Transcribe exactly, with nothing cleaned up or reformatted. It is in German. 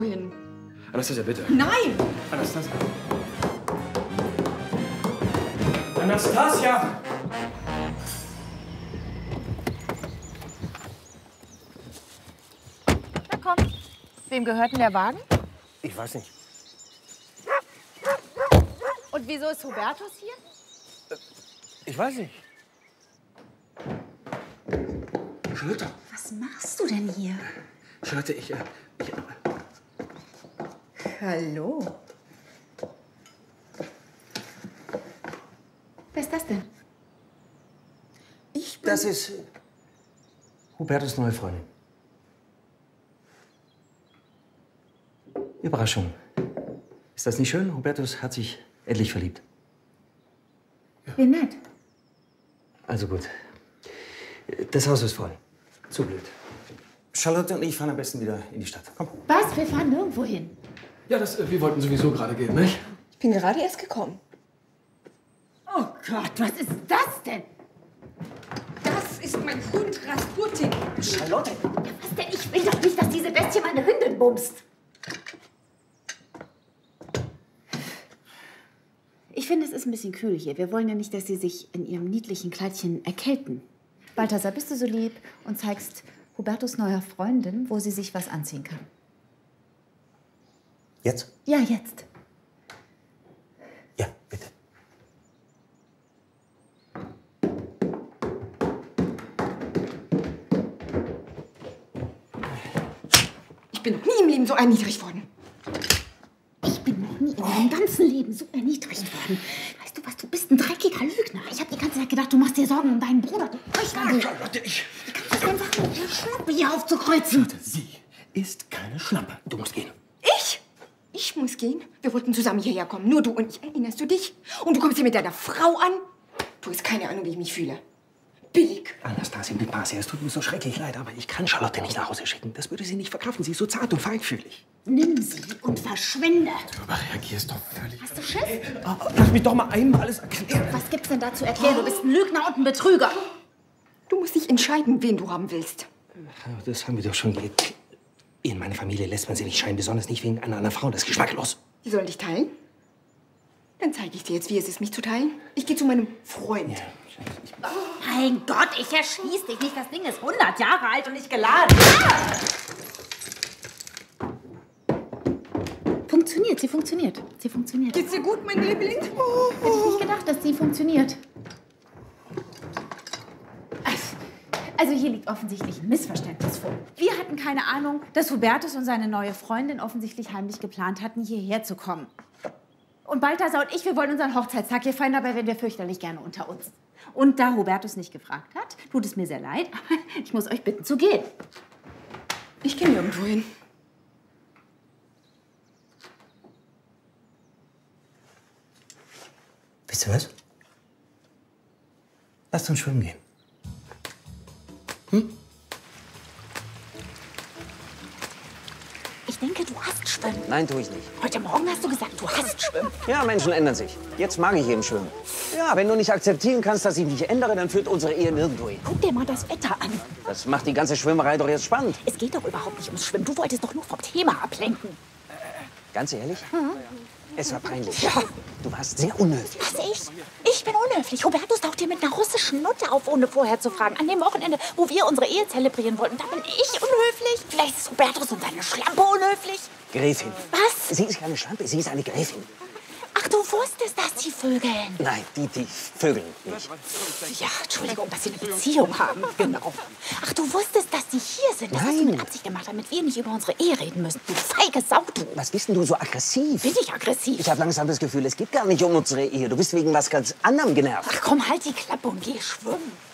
hin. Anastasia, bitte. Nein! Anastasia. Anastasia! Na komm. Wem gehört denn der Wagen? Ich weiß nicht. Und wieso ist Hubertus hier? Ich weiß nicht. Charlotte. Was machst du denn hier? Charlotte, ich, äh, ich... Hallo. Wer ist das denn? Ich bin... Das ist Hubertus' neue Freundin. Überraschung. Ist das nicht schön? Hubertus hat sich endlich verliebt. Wie nett. Also gut. Das Haus ist voll. Zu blöd. Charlotte und ich fahren am besten wieder in die Stadt. Komm. Was? Wir fahren nirgendwo hin. Ja, das, äh, wir wollten sowieso gerade gehen, nicht? Ich bin gerade erst gekommen. Oh Gott, was ist das denn? Das ist mein Hund Rasputin. Charlotte! Ja, was denn? Ich will doch nicht, dass diese Bestie meine Hündin bumst. Ich finde, es ist ein bisschen kühl hier. Wir wollen ja nicht, dass Sie sich in Ihrem niedlichen Kleidchen erkälten. Balthasar, bist du so lieb und zeigst Hubertus' neuer Freundin, wo sie sich was anziehen kann? Jetzt? Ja, jetzt. Ja, bitte. Ich bin noch nie im Leben so erniedrigt worden. Ich bin noch nie in meinem ganzen Leben so erniedrigt worden. Weißt du was, du bist ein dreckiger Lügner. Ich habe die ganze Zeit gedacht, du machst dir Sorgen um deinen Bruder. Du Heuchler. Charlotte, ich... Wie kannst du es einfach mit der Schnappe hier aufzukreuzen? Sie ist keine Schlampe. Du musst gehen. Ich? Ich muss gehen? Wir wollten zusammen hierher kommen. Nur du und ich. Erinnerst du dich? Und du kommst hier mit deiner Frau an? Du hast keine Ahnung, wie ich mich fühle. Billig. Anastasia, Dipassia, es tut mir so schrecklich leid, aber ich kann Charlotte nicht nach Hause schicken. Das würde sie nicht verkraften. Sie ist so zart und feinfühlig. Nimm sie und verschwinde. Du überreagierst doch völlig. Hast du Schiss? Oh, lass mich doch mal einmal alles erklären. Was gibt's denn da zu erklären? Du bist ein Lügner und ein Betrüger. Du musst dich entscheiden, wen du haben willst. Das haben wir doch schon geklärt. In meiner Familie lässt man sie nicht scheiden, besonders nicht wegen einer anderen Frau. Das ist geschmacklos. Die sollen dich teilen? Dann zeige ich dir jetzt, wie es ist, mich zu teilen. Ich gehe zu meinem Freund. Ja, ich, Mein Gott, ich erschieß dich nicht. Das Ding ist hundert Jahre alt und nicht geladen. Ah! Funktioniert, sie funktioniert. Sie funktioniert. Geht's dir gut, mein Liebling? Hätte ich nicht gedacht, dass sie funktioniert. Also hier liegt offensichtlich ein Missverständnis vor. Wir hatten keine Ahnung, dass Hubertus und seine neue Freundin offensichtlich heimlich geplant hatten, hierher zu kommen. Und Balthasar und ich, wir wollen unseren Hochzeitstag hier feiern, dabei wären wir fürchterlich gerne unter uns. Und da Hubertus nicht gefragt hat, tut es mir sehr leid, aber ich muss euch bitten zu gehen. Ich gehe nirgendwo hin. wisst ihr was? Lasst uns schwimmen gehen. Hm? Ich denke, du hast Schwimmen. Nein, tue ich nicht. Heute Morgen hast du gesagt, du hast Schwimmen. Ja, Menschen ändern sich. Jetzt mag ich eben schwimmen. Ja, wenn du nicht akzeptieren kannst, dass ich mich ändere, dann führt unsere Ehe nirgendwo hin. Guck dir mal das Wetter an. Das macht die ganze Schwimmerei doch jetzt spannend. Es geht doch überhaupt nicht ums Schwimmen. Du wolltest doch nur vom Thema ablenken. Ganz ehrlich? Hm? Es war peinlich. Ja. Du warst sehr unhöflich. Was, ich? Ich bin unhöflich. Hubertus taucht hier mit einer russischen Nutte auf, ohne vorher zu fragen. An dem Wochenende, wo wir unsere Ehe zelebrieren wollten. Da bin ich unhöflich. Vielleicht ist Hubertus und seine Schlampe unhöflich. Gräfin. Was? Sie ist keine Schlampe, sie ist eine Gräfin. Ach, du wusstest, dass sie vögeln. Nein, die, die vögeln nicht. Ja, Entschuldigung, dass sie eine Beziehung haben. Genau. Ach, du wusstest, dass sie hier sind. Das hast du Nein. mit Absicht gemacht, damit wir nicht über unsere Ehe reden müssen. Du feige Sau, du. Was bist denn du so aggressiv? Bin ich aggressiv? Ich habe langsam das Gefühl, es geht gar nicht um unsere Ehe. Du bist wegen was ganz anderem genervt. Ach komm, halt die Klappe und geh schwimmen.